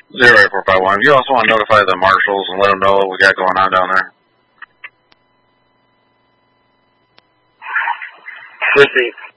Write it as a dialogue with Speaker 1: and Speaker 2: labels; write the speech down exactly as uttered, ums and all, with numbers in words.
Speaker 1: Zero eight four five one. You also want to notify the marshals and let them know what we got going on down there.
Speaker 2: Received.